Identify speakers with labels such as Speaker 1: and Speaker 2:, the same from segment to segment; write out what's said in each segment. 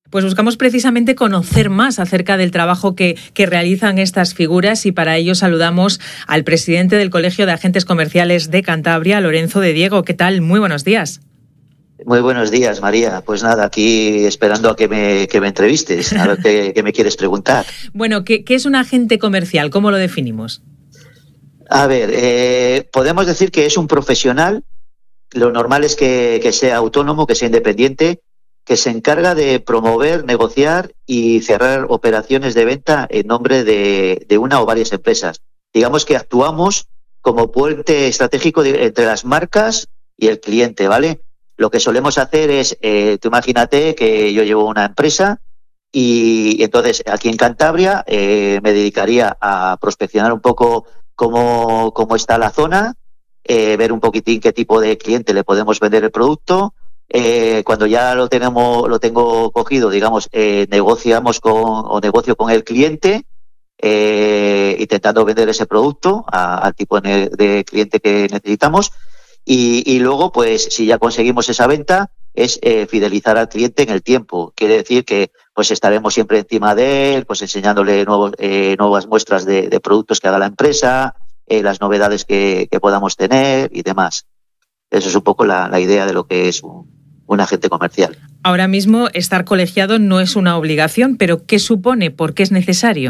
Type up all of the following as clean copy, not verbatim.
Speaker 1: Pues buscamos precisamente conocer más acerca del trabajo que realizan estas figuras y para ello saludamos al presidente del Colegio de Agentes Comerciales de Cantabria, Lorenzo de Diego. ¿Qué tal? Muy buenos días.
Speaker 2: Muy buenos días, María. Pues nada, aquí esperando a que me entrevistes, a ver qué me quieres preguntar.
Speaker 1: Bueno, ¿qué es un agente comercial? ¿Cómo lo definimos?
Speaker 2: A ver, podemos decir que es un profesional. Lo normal es que sea autónomo, que sea independiente, que se encarga de promover, negociar y cerrar operaciones de venta en nombre de una o varias empresas. Digamos que actuamos como puente estratégico entre las marcas y el cliente, ¿vale? Lo que solemos hacer es, tú imagínate que yo llevo una empresa y entonces aquí en Cantabria me dedicaría a prospeccionar un poco cómo está la zona, ver un poquitín qué tipo de cliente le podemos vender el producto. Cuando ya lo tengo cogido, digamos, negocio con el cliente, intentando vender ese producto al tipo de cliente que necesitamos. Y luego, pues, si ya conseguimos esa venta, es fidelizar al cliente en el tiempo. Quiere decir que pues estaremos siempre encima de él, pues enseñándole nuevas muestras de productos que haga la empresa, las novedades que podamos tener y demás. Eso es un poco la idea de lo que es un agente comercial.
Speaker 1: Ahora mismo estar colegiado no es una obligación, pero ¿qué supone? ¿Por qué es necesario?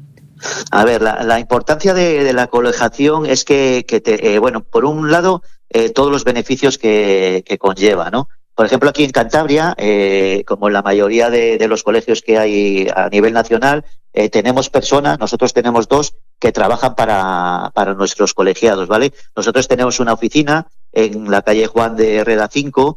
Speaker 2: A ver, la importancia de la colegiación es que por un lado, todos los beneficios que conlleva, ¿no? Por ejemplo, aquí en Cantabria, como la mayoría de los colegios que hay a nivel nacional, nosotros tenemos dos que trabajan para nuestros colegiados, ¿vale? Nosotros tenemos una oficina en la calle Juan de Herrera 5,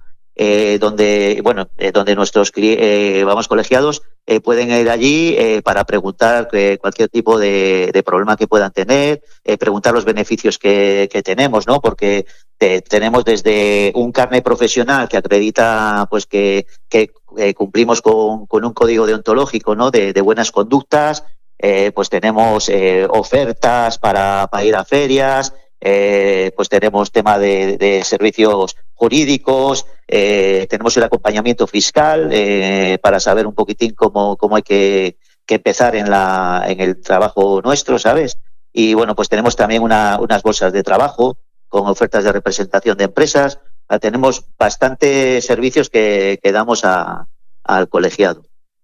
Speaker 2: donde nuestros colegiados pueden ir allí para preguntar cualquier tipo de problema que puedan tener, preguntar los beneficios que tenemos, ¿no? Porque tenemos desde un carnet profesional que acredita pues que cumplimos con un código deontológico, ¿no? De buenas conductas, pues tenemos ofertas para ir a ferias. Pues tenemos tema de servicios jurídicos, tenemos el acompañamiento fiscal para saber un poquitín cómo hay que empezar en el trabajo nuestro, ¿sabes? Y bueno, pues tenemos también unas bolsas de trabajo con ofertas de representación de empresas. Tenemos bastantes servicios que damos al colegiado.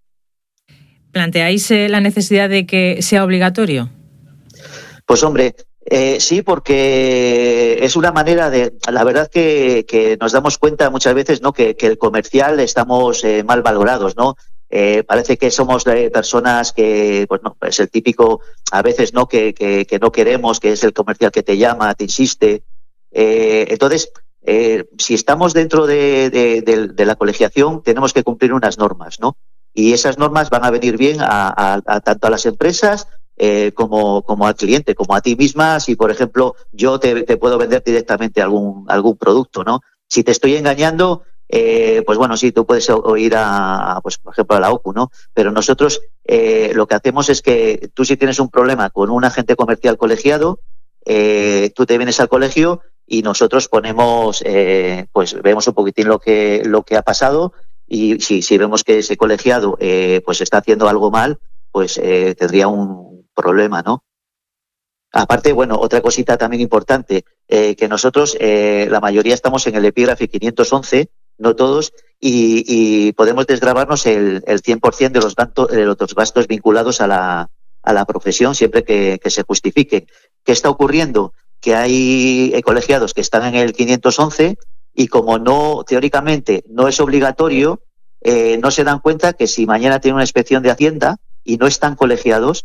Speaker 1: ¿Planteáis la necesidad de que sea obligatorio?
Speaker 2: Pues hombre, sí, porque es una manera la verdad que nos damos cuenta muchas veces, ¿no? Que el comercial estamos mal valorados, ¿no? Parece que somos personas que, pues no, es el típico, a veces, ¿no? Que no queremos, que es el comercial que te llama, te insiste. Entonces, si estamos dentro de la colegiación, tenemos que cumplir unas normas, ¿no? Y esas normas van a venir bien tanto a las empresas como al cliente, como a ti misma. Si, por ejemplo, yo te puedo vender directamente algún producto, ¿no? Si te estoy engañando, pues bueno, sí, tú puedes ir pues por ejemplo, a la OCU, ¿no? Pero nosotros lo que hacemos es que tú, si tienes un problema con un agente comercial colegiado, tú te vienes al colegio y nosotros ponemos, pues vemos un poquitín lo que ha pasado, y si vemos que ese colegiado pues está haciendo algo mal, pues tendría un problema, ¿no? Aparte, bueno, otra cosita también importante, que nosotros, la mayoría estamos en el epígrafe 511, no todos, y podemos desgravarnos el 100% de los gastos vinculados a la profesión, siempre que se justifiquen. ¿Qué está ocurriendo? Que hay colegiados que están en el 511 y como teóricamente no es obligatorio, no se dan cuenta que si mañana tienen una inspección de Hacienda y no están colegiados,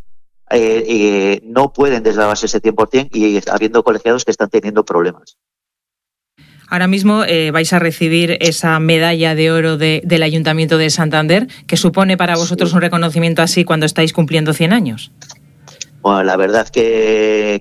Speaker 2: no pueden desgravarse ese 100%, y habiendo colegiados que están teniendo problemas.
Speaker 1: Ahora mismo vais a recibir esa medalla de oro del Ayuntamiento de Santander, que supone para vosotros un reconocimiento así cuando estáis cumpliendo 100 años.
Speaker 2: Bueno, la verdad que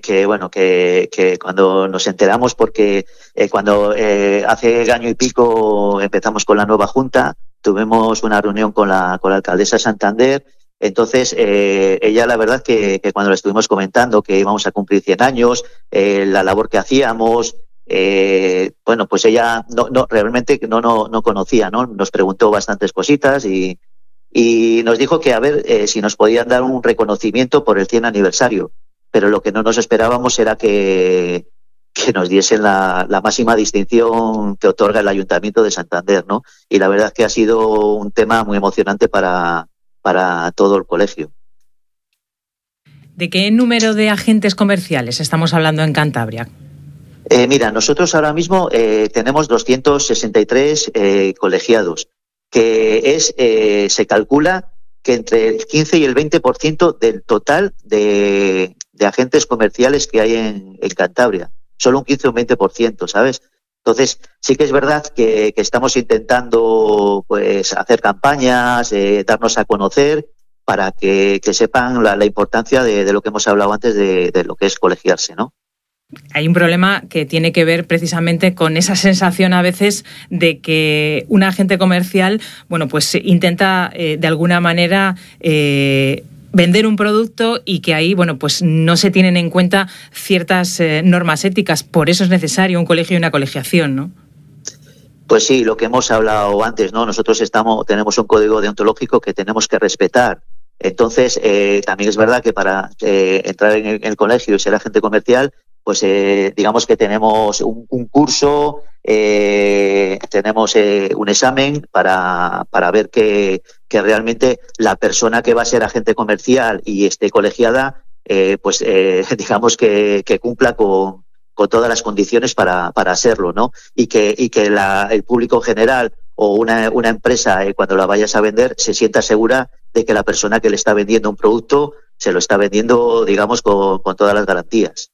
Speaker 2: cuando nos enteramos, porque cuando hace año y pico empezamos con la nueva Junta, tuvimos una reunión con la alcaldesa de Santander. Entonces, ella, la verdad que cuando le estuvimos comentando que íbamos a cumplir 100 años, la labor que hacíamos, bueno, pues ella realmente no conocía, ¿no? Nos preguntó bastantes cositas y y nos dijo que a ver si nos podían dar un reconocimiento por el 100 aniversario, pero lo que no nos esperábamos era que nos diesen la máxima distinción que otorga el Ayuntamiento de Santander, ¿no? Y la verdad es que ha sido un tema muy emocionante para todo el colegio.
Speaker 1: ¿De qué número de agentes comerciales estamos hablando en Cantabria?
Speaker 2: Mira, nosotros ahora mismo tenemos 263 colegiados, que se calcula que entre el 15 y el 20% del total de agentes comerciales que hay en Cantabria. Solo un 15 o un 20%, ¿sabes? Entonces, sí que es verdad que estamos intentando pues hacer campañas, darnos a conocer, para que sepan la importancia de lo que hemos hablado antes de lo que es colegiarse, ¿no?
Speaker 1: Hay un problema que tiene que ver precisamente con esa sensación a veces de que un agente comercial, bueno, pues intenta de alguna manera vender un producto y que ahí, bueno, pues no se tienen en cuenta ciertas normas éticas. Por eso es necesario un colegio y una colegiación, ¿no?
Speaker 2: Pues sí, lo que hemos hablado antes, ¿no? Nosotros tenemos un código deontológico que tenemos que respetar. Entonces, también es verdad que para entrar en el colegio y ser agente comercial, pues digamos que tenemos un curso, tenemos un examen para ver que realmente la persona que va a ser agente comercial y esté colegiada, pues digamos que cumpla con todas las condiciones para hacerlo, ¿no? Y que el público general o una empresa, cuando la vayas a vender, se sienta segura de que la persona que le está vendiendo un producto se lo está vendiendo, digamos, con todas las garantías.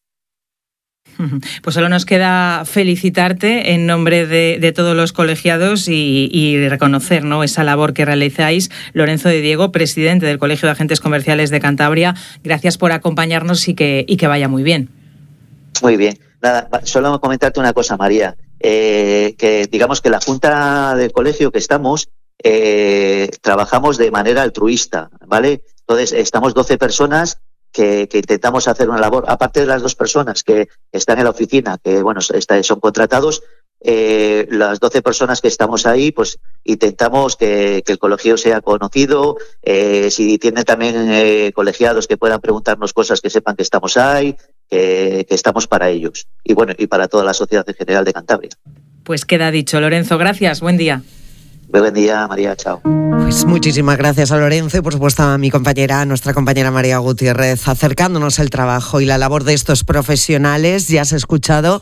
Speaker 1: Pues solo nos queda felicitarte en nombre de todos los colegiados y reconocer, ¿no?, esa labor que realizáis. Lorenzo de Diego, presidente del Colegio de Agentes Comerciales de Cantabria, gracias por acompañarnos y que vaya muy bien.
Speaker 2: Muy bien. Nada, solo comentarte una cosa, María, que digamos que la Junta del Colegio que estamos, trabajamos de manera altruista, ¿vale? Entonces, estamos 12 personas que intentamos hacer una labor, aparte de las 2 personas que están en la oficina, que bueno, son contratados, las 12 personas que estamos ahí, pues intentamos que el colegio sea conocido, si tienen también colegiados que puedan preguntarnos cosas, que sepan que estamos ahí, que estamos para ellos, y bueno, y para toda la sociedad en general de Cantabria.
Speaker 1: Pues queda dicho. Lorenzo, gracias, buen día.
Speaker 2: Buen día, María, chao.
Speaker 3: Pues muchísimas gracias a Lorenzo y por supuesto a nuestra compañera María Gutiérrez, acercándonos el trabajo y la labor de estos profesionales. Ya has escuchado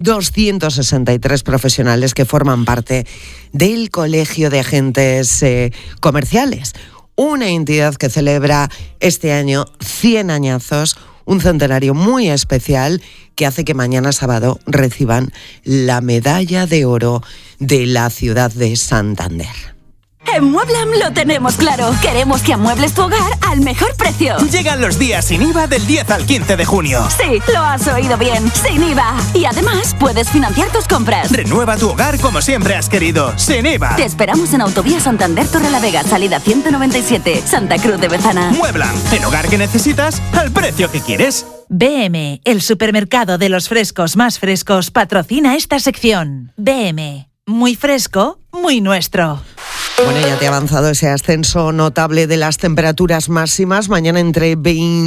Speaker 3: 263 profesionales que forman parte del Colegio de Agentes Comerciales, una entidad que celebra este año 100 añazos, un centenario muy especial que hace que mañana sábado reciban la medalla de oro de la ciudad de Santander.
Speaker 4: En Mueblam lo tenemos claro. Queremos que amuebles tu hogar al mejor precio.
Speaker 5: Llegan los días sin IVA del 10 al 15 de junio.
Speaker 4: Sí, lo has oído bien. Sin IVA. Y además puedes financiar tus compras.
Speaker 5: Renueva tu hogar como siempre has querido. Sin IVA.
Speaker 4: Te esperamos en Autovía Santander Torrelavega, salida 197, Santa Cruz de Bezana.
Speaker 5: Mueblam, el hogar que necesitas al precio que quieres.
Speaker 6: BM, el supermercado de los frescos más frescos, patrocina esta sección. BM, muy fresco, muy nuestro.
Speaker 3: Bueno, ya te he avanzado ese ascenso notable de las temperaturas máximas. Mañana entre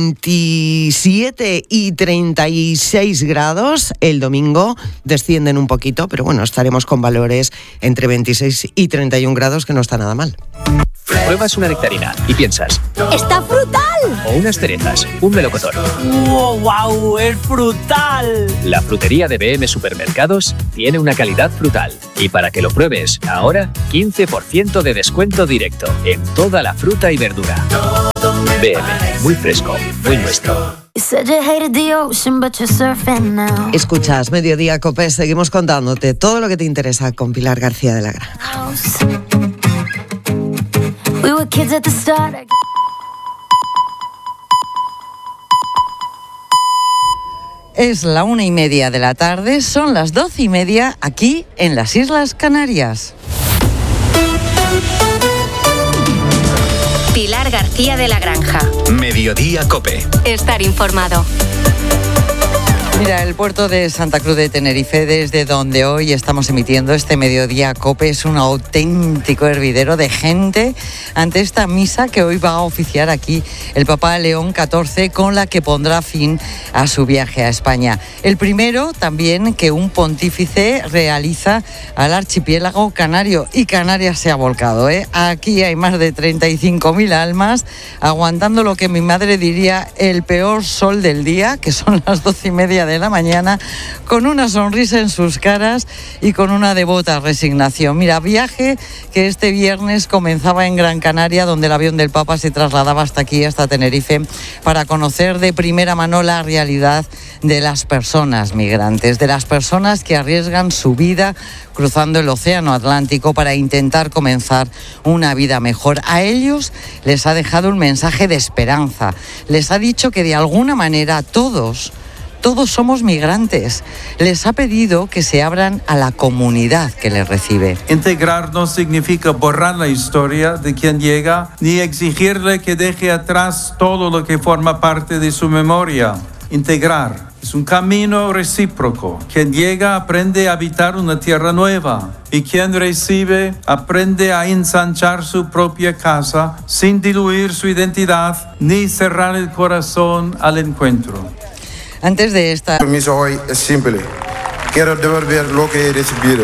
Speaker 3: 27 y 36 grados. El domingo descienden un poquito, pero bueno, estaremos con valores entre 26 y 31 grados, que no está nada mal.
Speaker 7: Pruebas una nectarina y piensas:
Speaker 4: ¡está frutal!
Speaker 7: O unas cerezas, un melocotón.
Speaker 8: ¡Wow! ¡Es frutal!
Speaker 7: La frutería de BM Supermercados tiene una calidad frutal. Y para que lo pruebes, ahora 15% de descuento directo en toda la fruta y verdura. BM, muy fresco, muy nuestro.
Speaker 3: Escuchas Mediodía Cope, seguimos contándote todo lo que te interesa con Pilar García de la Granja. Es la 1:30 de la tarde, son las 12:30 aquí en las Islas Canarias.
Speaker 9: Pilar García de la Granja.
Speaker 5: Mediodía Cope.
Speaker 9: Estar informado.
Speaker 3: Mira, el puerto de Santa Cruz de Tenerife, desde donde hoy estamos emitiendo este Mediodía COPE, es un auténtico hervidero de gente ante esta misa que hoy va a oficiar aquí el Papa León XIV, con la que pondrá fin a su viaje a España. El primero también que un pontífice realiza al archipiélago canario, y Canarias se ha volcado, ¿eh? Aquí hay más de 35.000 almas aguantando lo que mi madre diría el peor sol del día, que son las 12:30 de la mañana, con una sonrisa en sus caras y con una devota resignación. Mira, viaje que este viernes comenzaba en Gran Canaria, donde el avión del Papa se trasladaba hasta aquí, hasta Tenerife, para conocer de primera mano la realidad de las personas migrantes, de las personas que arriesgan su vida cruzando el océano Atlántico para intentar comenzar una vida mejor. A ellos les ha dejado un mensaje de esperanza. Les ha dicho que de alguna manera todos somos migrantes. Les ha pedido que se abran a la comunidad que les recibe.
Speaker 9: Integrar no significa borrar la historia de quien llega, ni exigirle que deje atrás todo lo que forma parte de su memoria. Integrar es un camino recíproco. Quien llega aprende a habitar una tierra nueva, y quien recibe aprende a ensanchar su propia casa sin diluir su identidad ni cerrar el corazón al encuentro.
Speaker 3: Antes de esta...
Speaker 10: El permiso hoy es simple. Quiero devolver lo que he recibido.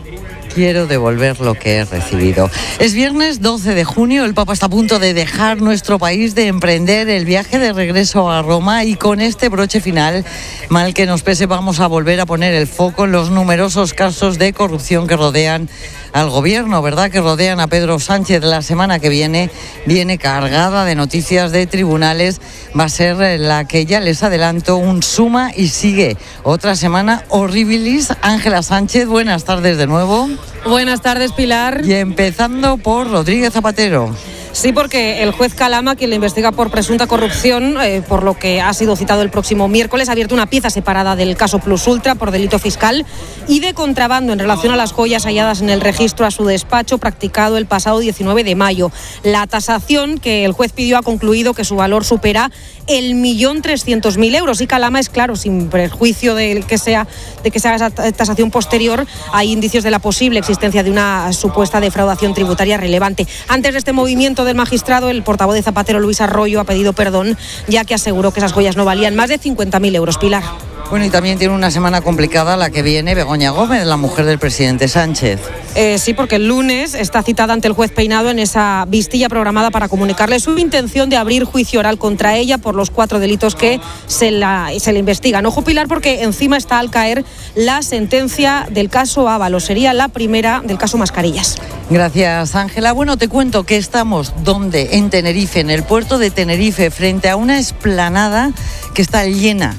Speaker 3: Quiero devolver lo que he recibido. Es viernes 12 de junio, el Papa está a punto de dejar nuestro país, de emprender el viaje de regreso a Roma, y con este broche final, mal que nos pese, vamos a volver a poner el foco en los numerosos casos de corrupción que rodean al gobierno, ¿verdad? Que rodean a Pedro Sánchez. La semana que viene cargada de noticias de tribunales. Va a ser la que ya les adelanto, un suma y sigue. Otra semana horribilis. Ángela Sánchez, buenas tardes de nuevo.
Speaker 11: Buenas tardes, Pilar.
Speaker 3: Y empezando por Rodríguez Zapatero.
Speaker 11: Sí, porque el juez Calama, quien le investiga por presunta corrupción, por lo que ha sido citado el próximo miércoles, ha abierto una pieza separada del caso Plus Ultra por delito fiscal y de contrabando en relación a las joyas halladas en el registro a su despacho practicado el pasado 19 de mayo. La tasación que el juez pidió ha concluido que su valor supera el 1.300.000 euros, y Calama es claro, sin perjuicio de que se haga esa tasación posterior, hay indicios de la posible existencia de una supuesta defraudación tributaria relevante. Antes de este movimiento del magistrado, el portavoz de Zapatero, Luis Arroyo, ha pedido perdón, ya que aseguró que esas joyas no valían más de 50.000 euros, Pilar.
Speaker 3: Bueno, y también tiene una semana complicada la que viene Begoña Gómez, la mujer del presidente Sánchez.
Speaker 11: Sí, porque el lunes está citada ante el juez Peinado en esa vistilla programada para comunicarle su intención de abrir juicio oral contra ella por los 4 delitos que se le investigan. Ojo, Pilar, porque encima está al caer la sentencia del caso Ábalos. Sería la primera del caso Mascarillas.
Speaker 3: Gracias, Ángela. Bueno, te cuento que estamos, ¿dónde? En Tenerife, en el puerto de Tenerife, frente a una explanada que está llena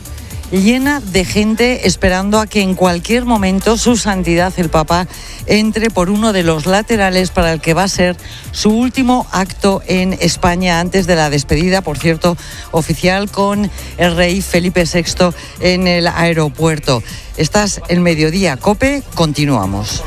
Speaker 3: de gente esperando a que en cualquier momento su santidad el Papa entre por uno de los laterales para el que va a ser su último acto en España antes de la despedida, por cierto, oficial con el rey Felipe VI en el aeropuerto. Estás en Mediodía COPE, continuamos.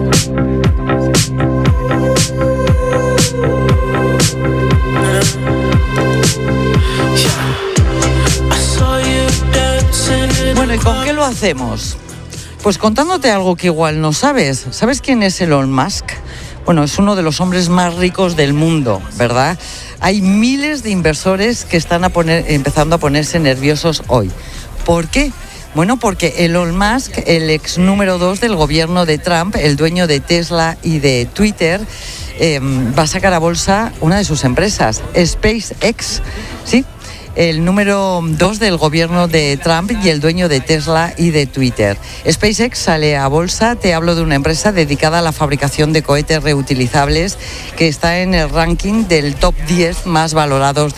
Speaker 3: Bueno, ¿y con qué lo hacemos? Pues contándote algo que igual no sabes. ¿Sabes quién es Elon Musk? Bueno, es uno de los hombres más ricos del mundo, ¿verdad? Hay miles de inversores que están empezando a ponerse nerviosos hoy. ¿Por qué? Bueno, porque Elon Musk, el ex número 2 del gobierno de Trump, el dueño de Tesla y de Twitter, va a sacar a bolsa una de sus empresas, SpaceX, ¿sí? El número 2 del gobierno de Trump y el dueño de Tesla y de Twitter. SpaceX sale a bolsa. Te hablo de una empresa dedicada a la fabricación de cohetes reutilizables que está en el ranking del top 10 más valorados